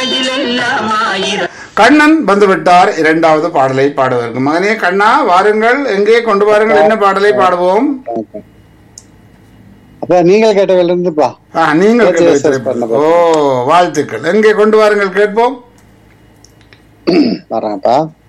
கண்ணன் வந்துவிட்டார் இரண்டாவது பாடலை பாடுவதற்கு. மகனே கண்ணா வாருங்கள், எங்கே கொண்டு வாருங்கள், என்ன பாடலை பாடுவோம்? அப்ப நீங்கள் கேட்டவர்கள் இருந்துப்பா. நீங்கள் கேட்ட. ஓ வாழ்த்துக்கள், எங்கே கொண்டு வாருங்கள் கேட்போம். வர்றாங்கப்பா.